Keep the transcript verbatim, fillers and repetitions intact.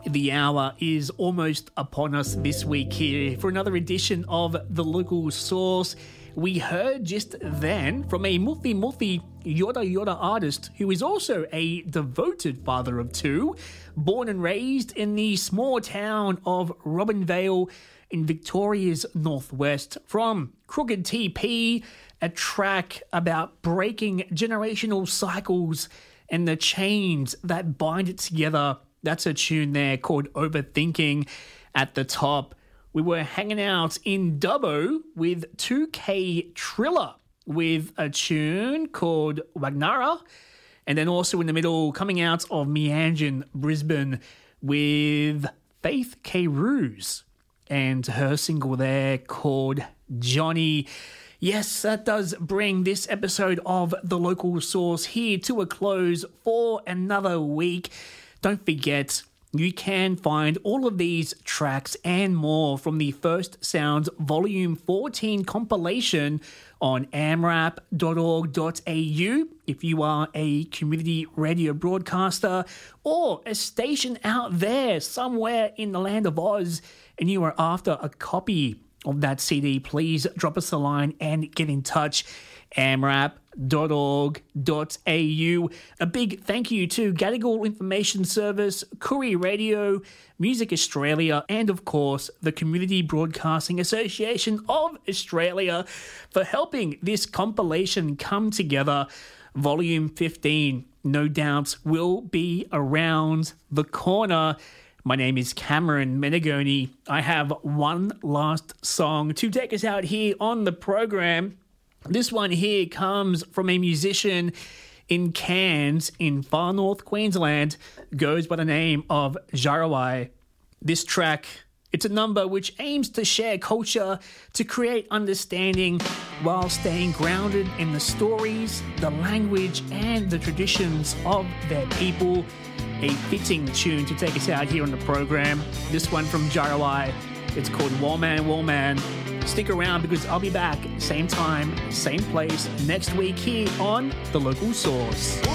The hour is almost upon us this week here for another edition of The Local Source. We heard just then from a Muthi Muthi Yoda Yoda artist who is also a devoted father of two, born and raised in the small town of Robinvale in Victoria's northwest, from Crooked T P, a track about breaking generational cycles and the chains that bind it together. That's a tune there called Overthinking at the top. We were hanging out in Dubbo with two K Triller with a tune called Wagnara. And then also in the middle, coming out of Meanjin, Brisbane, with Faith K. Ruse and her single there called Johnny. Yes, that does bring this episode of The Local Source here to a close for another week. Don't forget, you can find all of these tracks and more from the First Sounds Volume fourteen compilation on a m rap dot org dot a u if you are a community radio broadcaster or a station out there somewhere in the land of Oz and you are after a copy of that C D. Please drop us a line and get in touch. a m rap dot org dot a u. A big thank you to Gadigal Information Service, Koori Radio, Music Australia, and of course the Community Broadcasting Association of Australia for helping this compilation come together. Volume fifteen, no doubt, will be around the corner. My name is Cameron Menegoni. I have one last song to take us out here on the program. This one here comes from a musician in Cairns in far north Queensland, goes by the name of Jarawai. This track, it's a number which aims to share culture, to create understanding while staying grounded in the stories, the language and the traditions of their people. A fitting tune to take us out here on the program. This one from Jarawai, it's called Warman Warman. Stick around because I'll be back same time, same place next week here on The Local Source.